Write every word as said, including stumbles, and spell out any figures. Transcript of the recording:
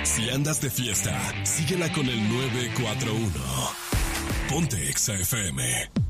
Si andas de fiesta, síguela con el nueve cuatro uno. Ponte Exa F M.